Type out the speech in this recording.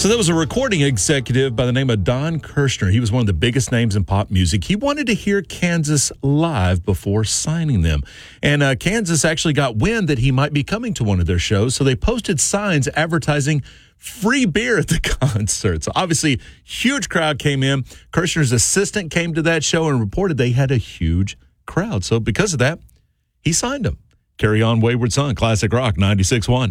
So there was a recording executive by the name of Don Kirshner. He was one of the biggest names in pop music. He wanted to hear Kansas live before signing them. And Kansas actually got wind that he might be coming to one of their shows, so they posted signs advertising free beer at the concert. So obviously, huge crowd came in. Kirshner's assistant came to that show and reported they had a huge crowd. So because of that, he signed them. Carry on, Wayward Son, Classic Rock 96.1.